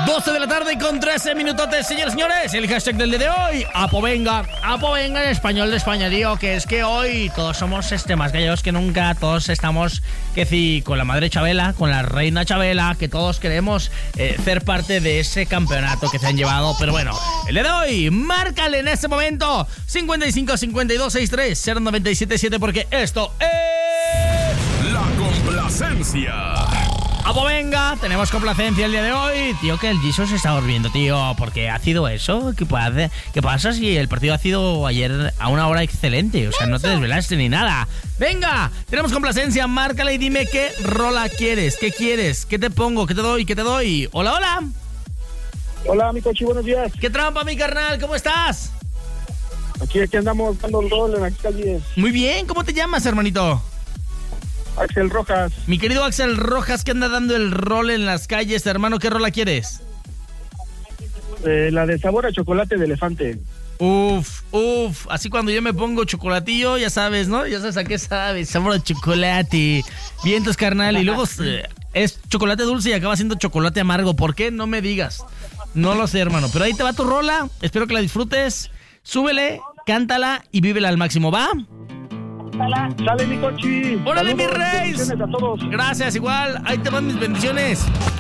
12 de la tarde con 13 minutotes, señores y señores. El hashtag del día de hoy, Apovenga en español de España, tío. Que es que hoy todos somos más gallegos que nunca. Todos estamos, que si con la madre Chabela, con la reina Chabela, que todos queremos ser parte de ese campeonato que se han llevado. Pero bueno, el día de hoy, márcale en este momento 55 52 63 097 7, porque esto es La Complacencia. Apovenga, tenemos complacencia el día de hoy. Tío, que el Jesus se está durmiendo, tío. ¿Por qué ha sido eso? ¿Qué pasa si el partido ha sido ayer a una hora excelente? O sea, no te desvelaste ni nada. Venga, tenemos complacencia, márcala y dime qué rola quieres, qué quieres, qué te pongo, qué te doy, qué te doy. Hola, hola. Hola, mi coche, buenos días. ¿Qué trampa, mi carnal? ¿Cómo estás? Aquí andamos dando el rol en las calles. Muy bien, ¿cómo te llamas, hermanito? Axel Rojas. Mi querido Axel Rojas, que anda dando el rol en las calles, hermano, ¿qué rola quieres? La de sabor a chocolate de elefante. Uf, así cuando yo me pongo chocolatillo, ya sabes, ¿no? Ya sabes a qué sabes, sabor a chocolate. Vientos, carnal, y luego es chocolate dulce y acaba siendo chocolate amargo. ¿Por qué? No me digas. No lo sé, hermano, pero ahí te va tu rola, espero que la disfrutes. Súbele, cántala y vívela al máximo, ¿va? Sale, mi coche. ¡Órale, mi Saludos, rey! bendiciones a todos. Gracias, igual, ahí te van mis bendiciones.